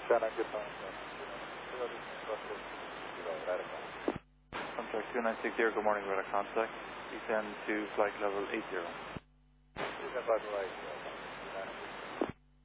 China, good time. Contact 2960, good morning, radar contact. Descend to flight level 80. Descend flight level 80.